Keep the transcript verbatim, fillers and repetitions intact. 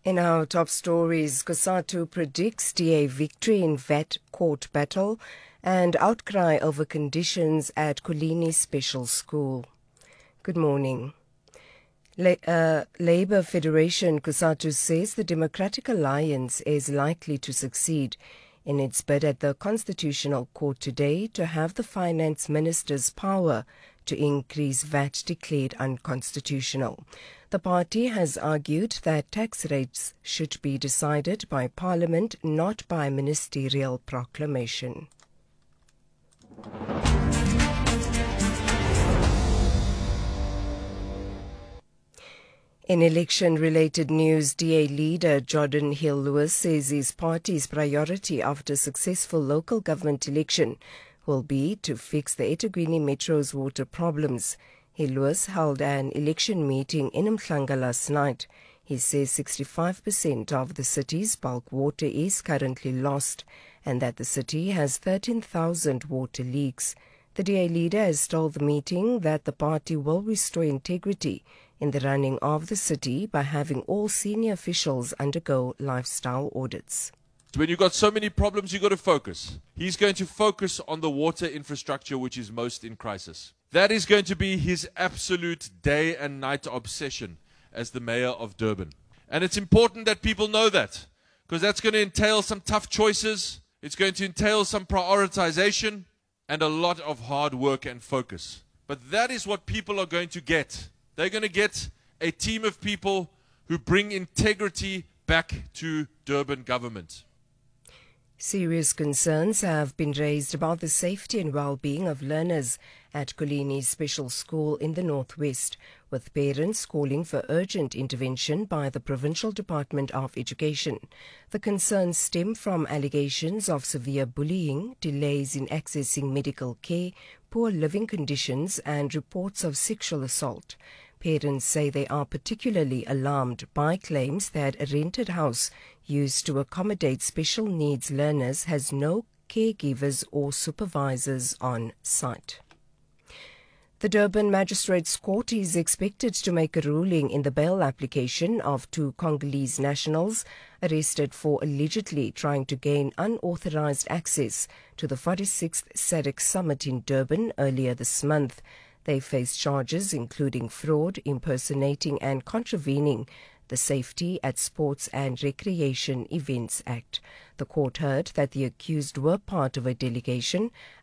In our top stories, COSATU predicts D A victory in V A T court battle and outcry over conditions at Kolini Special School. Good morning. La uh, Labour Federation COSATU says the Democratic Alliance is likely to succeed in its bid at the Constitutional Court today to have the Finance Minister's power to increase V A T declared unconstitutional. The party has argued that tax rates should be decided by Parliament, not by ministerial proclamation. In election-related news, D A leader Jordan Hill-Lewis says his party's priority after a successful local government election will be to fix the eThekwini Metro's water problems. Hill-Lewis held an election meeting in Umhlanga last night. He says sixty-five percent of the city's bulk water is currently lost and that the city has thirteen thousand water leaks. The D A leader has told the meeting that the party will restore integrity in the running of the city by having all senior officials undergo lifestyle audits. When you've got so many problems, you've got to focus. He's going to focus on the water infrastructure, which is most in crisis. That is going to be his absolute day and night obsession as the mayor of Durban. And it's important that people know that, because that's going to entail some tough choices. It's going to entail some prioritization and a lot of hard work and focus. But that is what people are going to get. They're going to get a team of people who bring integrity back to Durban government. Serious concerns have been raised about the safety and well-being of learners at Kolini Special School in the Northwest, with parents calling for urgent intervention by the Provincial Department of Education. The concerns stem from allegations of severe bullying, delays in accessing medical care, poor living conditions, and reports of sexual assault. Parents say they are particularly alarmed by claims that a rented house used to accommodate special needs learners has no caregivers or supervisors on site. The Durban Magistrates Court is expected to make a ruling in the bail application of two Congolese nationals arrested for allegedly trying to gain unauthorized access to the forty-sixth SADC summit in Durban earlier this month. They face charges including fraud, impersonating and contravening the Safety at Sports and Recreation Events Act. The court heard that the accused were part of a delegation